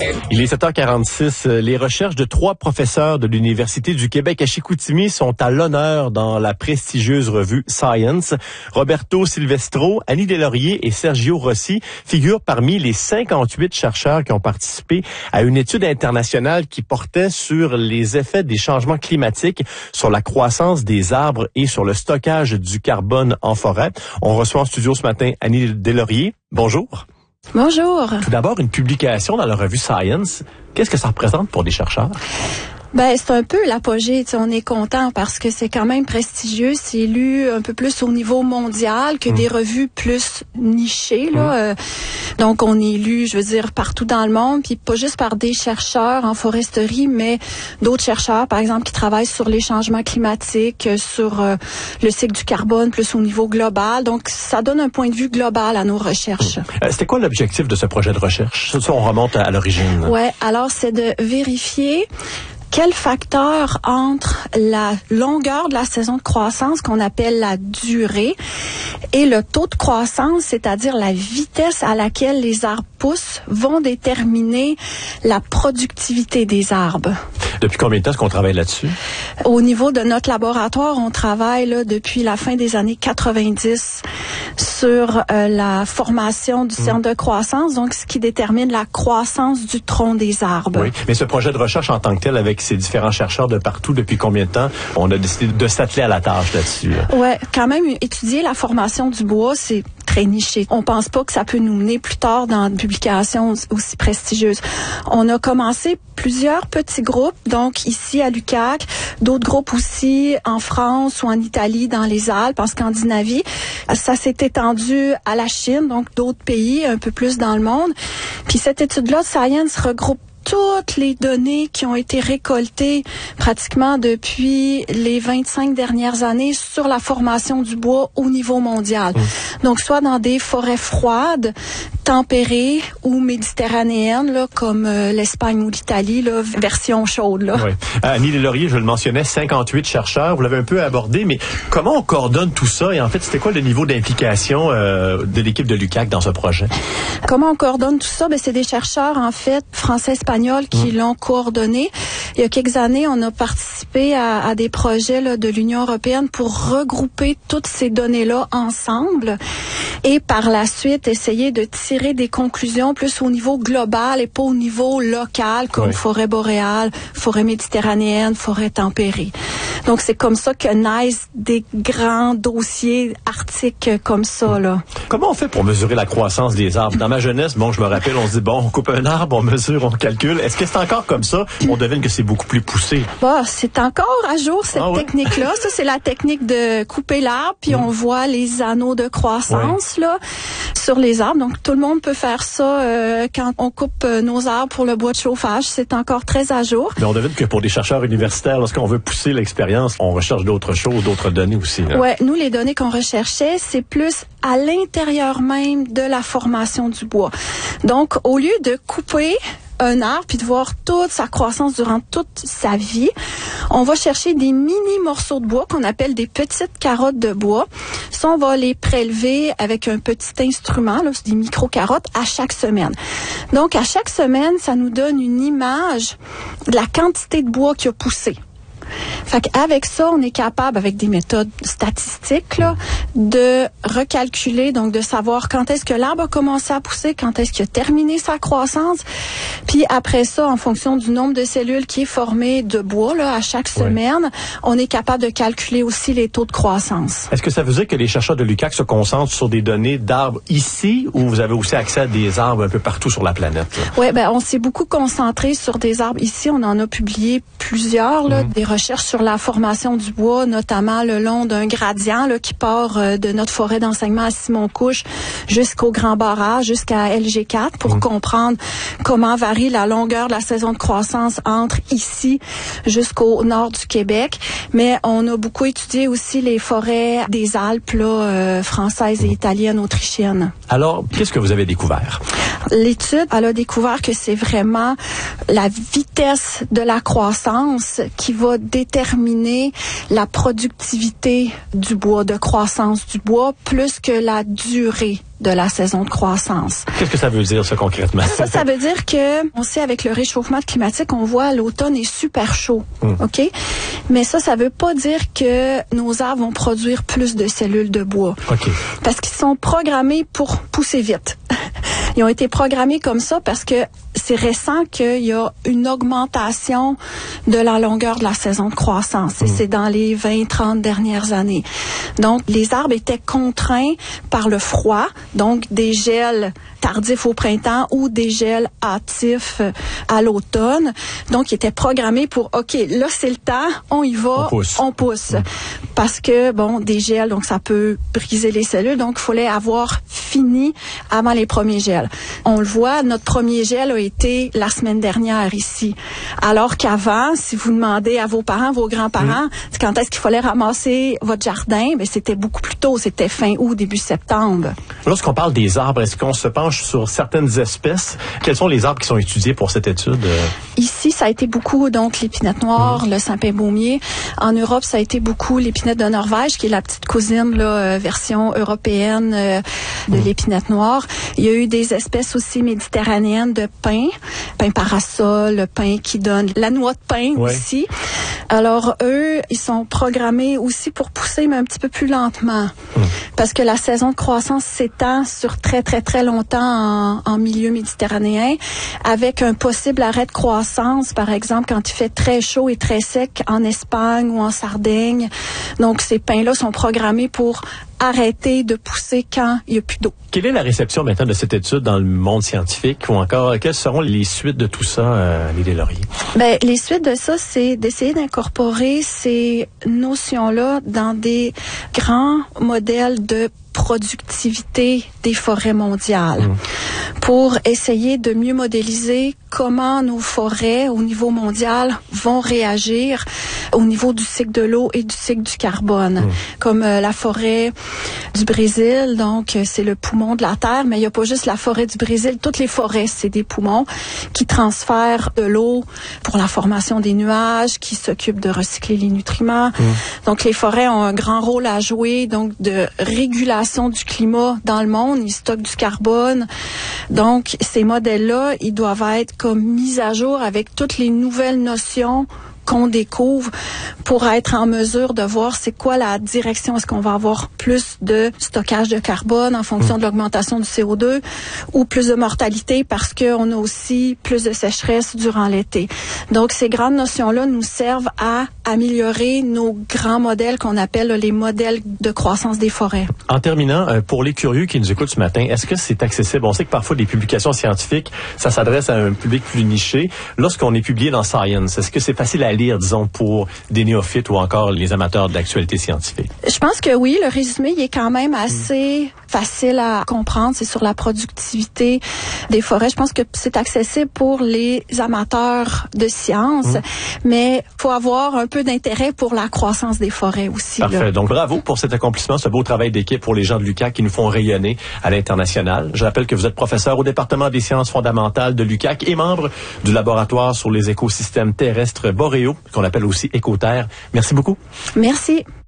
Il est 7h46. Les recherches de 3 professeurs de l'Université du Québec à Chicoutimi sont à l'honneur dans la prestigieuse revue Science. Roberto Silvestro, Annie Deslauriers et Sergio Rossi figurent parmi les 58 chercheurs qui ont participé à une étude internationale qui portait sur les effets des changements climatiques sur la croissance des arbres et sur le stockage du carbone en forêt. On reçoit en studio ce matin Annie Deslauriers. Bonjour. Bonjour. Tout d'abord, une publication dans la revue Science. Qu'est-ce que ça représente pour des chercheurs? Ben, c'est un peu l'apogée. On est content parce que c'est quand même prestigieux. C'est lu un peu plus au niveau mondial que des revues plus nichées, là. Donc, on est lu, je veux dire, partout dans le monde, puis pas juste par des chercheurs en foresterie, mais d'autres chercheurs, par exemple, qui travaillent sur les changements climatiques, sur le cycle du carbone, plus au niveau global. Donc, ça donne un point de vue global à nos recherches. C'était quoi l'objectif de ce projet de recherche? Ça, on remonte à l'origine. Ouais, alors c'est de vérifier quel facteur entre la longueur de la saison de croissance, qu'on appelle la durée, et le taux de croissance, c'est-à-dire la vitesse à laquelle les arbres poussent, vont déterminer la productivité des arbres. Depuis combien de temps est-ce qu'on travaille là-dessus? Au niveau de notre laboratoire, on travaille là, depuis la fin des années 90 sur la formation du centre de croissance, donc ce qui détermine la croissance du tronc des arbres. Oui, mais ce projet de recherche en tant que tel, avec ces différents chercheurs de partout, depuis combien de temps on a décidé de s'atteler à la tâche là-dessus? Ouais, quand même, étudier la formation du bois, c'est très niché. On pense pas que ça peut nous mener plus tard dans une publication aussi prestigieuse. On a commencé plusieurs petits groupes, donc ici à l'UQAC, d'autres groupes aussi en France ou en Italie, dans les Alpes, en Scandinavie. Ça s'est étendu à la Chine, donc d'autres pays, un peu plus dans le monde. Puis cette étude-là de Science regroupe toutes les données qui ont été récoltées pratiquement depuis les 25 dernières années sur la formation du bois au niveau mondial. Donc, soit dans des forêts froides, tempérées ou méditerranéennes, là, comme l'Espagne ou l'Italie, là, version chaude. Là. Oui. Annie Deslauriers, je le mentionnais, 58 chercheurs. Vous l'avez un peu abordé, mais comment on coordonne tout ça? Et en fait, c'était quoi le niveau d'implication de l'équipe de l'UQAC dans ce projet? Comment on coordonne tout ça? Ben, c'est des chercheurs, en fait, français-espagnols qui l'ont coordonné. Il y a quelques années, on a participé à des projets là, de l'Union européenne pour regrouper toutes ces données-là ensemble et par la suite essayer de tirer des conclusions plus au niveau global et pas au niveau local comme forêt boréale, forêt méditerranéenne, forêt tempérée. Donc, c'est comme ça que naissent des grands dossiers arctiques comme ça, là. Comment on fait pour mesurer la croissance des arbres? Dans ma jeunesse, bon, je me rappelle, on se dit, bon, on coupe un arbre, on mesure, on calcule. Est-ce que c'est encore comme ça? On devine que c'est beaucoup plus poussé. Bah, c'est encore à jour, cette technique-là. Ça, c'est la technique de couper l'arbre, puis on voit les anneaux de croissance, là, sur les arbres. Donc, tout le monde peut faire ça quand on coupe nos arbres pour le bois de chauffage. C'est encore très à jour. Mais on devine que pour des chercheurs universitaires, lorsqu'on veut pousser l'expérience, on recherche d'autres choses, d'autres données aussi. Là. Ouais, nous, les données qu'on recherchait, c'est plus à l'intérieur même de la formation du bois. Donc, au lieu de couper un arbre puis de voir toute sa croissance durant toute sa vie, on va chercher des mini morceaux de bois qu'on appelle des petites carottes de bois. Ça, on va les prélever avec un petit instrument, là, c'est des micro-carottes, à chaque semaine. Donc, à chaque semaine, ça nous donne une image de la quantité de bois qui a poussé. Fait qu'avec ça, on est capable, avec des méthodes statistiques, là, de recalculer, donc de savoir quand est-ce que l'arbre a commencé à pousser, quand est-ce qu'il a terminé sa croissance. Puis après ça, en fonction du nombre de cellules qui est formé de bois, là, à chaque semaine, on est capable de calculer aussi les taux de croissance. Est-ce que ça veut dire que les chercheurs de l'UQAC se concentrent sur des données d'arbres ici ou vous avez aussi accès à des arbres un peu partout sur la planète? Oui, ben on s'est beaucoup concentré sur des arbres ici. On en a publié plusieurs, là, des recherches sur la formation du bois, notamment le long d'un gradient là, qui part de notre forêt d'enseignement à Simon-Couche jusqu'au Grand Barrage, jusqu'à LG4, pour comprendre comment varie la longueur de la saison de croissance entre ici jusqu'au nord du Québec. Mais on a beaucoup étudié aussi les forêts des Alpes là, françaises et italiennes, autrichiennes. Alors, qu'est-ce que vous avez découvert? L'étude, elle a découvert que c'est vraiment la vitesse de la croissance qui va déterminer la productivité du bois, de croissance du bois, plus que la durée de la saison de croissance. Qu'est-ce que ça veut dire, ça, concrètement? Ça veut dire que, on sait, avec le réchauffement climatique, on voit l'automne est super chaud. OK? Mais ça veut pas dire que nos arbres vont produire plus de cellules de bois. OK. Parce qu'ils sont programmés pour pousser vite. Ils ont été programmés comme ça parce que c'est récent qu'il y a une augmentation de la longueur de la saison de croissance. Et c'est dans les 20-30 dernières années. Donc, les arbres étaient contraints par le froid, donc des gels tardifs au printemps ou des gels hâtifs à l'automne. Donc, ils étaient programmés pour, OK, là, c'est le temps, on y va, on pousse. Parce que, bon, des gels, donc ça peut briser les cellules. Donc, il fallait avoir fini avant les premiers gels. On le voit, notre premier gel a été la semaine dernière ici. Alors qu'avant, si vous demandez à vos parents, vos grands-parents, quand est-ce qu'il fallait ramasser votre jardin, ben c'était beaucoup plus tôt, c'était fin août, début septembre. Lorsqu'on parle des arbres, est-ce qu'on se penche sur certaines espèces? Quels sont les arbres qui sont étudiés pour cette étude? Ici, ça a été beaucoup, donc, l'épinette noire, le sapin baumier. En Europe, ça a été beaucoup l'épinette de Norvège, qui est la petite cousine, là, version européenne de l'épinette noire. Il y a eu des espèces aussi méditerranéennes de pin parasol, le pin qui donne la noix de pin aussi. Alors, eux, ils sont programmés aussi pour pousser, mais un petit peu plus lentement. Parce que la saison de croissance s'étend sur très, très, très longtemps en milieu méditerranéen, avec un possible arrêt de croissance, par exemple, quand il fait très chaud et très sec en Espagne ou en Sardaigne. Donc, ces pins-là sont programmés pour arrêter de pousser quand il n'y a plus d'eau. Quelle est la réception maintenant de cette étude dans le monde scientifique ou encore quelles seront les suites de tout ça, Lydie Laurier? Ben, les suites de ça, c'est d'essayer d'incorporer ces notions-là dans des grands modèles de productivité des forêts mondiales pour essayer de mieux modéliser comment nos forêts au niveau mondial vont réagir au niveau du cycle de l'eau et du cycle du carbone. Comme la forêt du Brésil, donc c'est le poumon de la Terre, mais il n'y a pas juste la forêt du Brésil, toutes les forêts, c'est des poumons qui transfèrent de l'eau pour la formation des nuages, qui s'occupent de recycler les nutriments. Donc les forêts ont un grand rôle à jouer, donc de régulation du climat dans le monde, ils stockent du carbone. Donc ces modèles-là, ils doivent être comme mis à jour avec toutes les nouvelles notions qu'on découvre pour être en mesure de voir c'est quoi la direction. Est-ce qu'on va avoir plus de stockage de carbone en fonction de l'augmentation du CO2 ou plus de mortalité parce qu'on a aussi plus de sécheresse durant l'été. Donc, ces grandes notions-là nous servent à améliorer nos grands modèles qu'on appelle les modèles de croissance des forêts. En terminant, pour les curieux qui nous écoutent ce matin, est-ce que c'est accessible? On sait que parfois des publications scientifiques, ça s'adresse à un public plus niché. Lorsqu'on est publié dans Science, est-ce que c'est facile à lire, disons, pour des néophytes ou encore les amateurs de l'actualité scientifique? Je pense que oui, le résumé il est quand même assez facile à comprendre. C'est sur la productivité des forêts. Je pense que c'est accessible pour les amateurs de sciences, mais faut avoir un peu d'intérêt pour la croissance des forêts aussi. Parfait. Là. Donc, bravo pour cet accomplissement, ce beau travail d'équipe pour les gens de l'UQAC qui nous font rayonner à l'international. Je rappelle que vous êtes professeur au département des sciences fondamentales de l'UQAC et membre du laboratoire sur les écosystèmes terrestres boréaux, qu'on appelle aussi Écoterre. Merci beaucoup. Merci.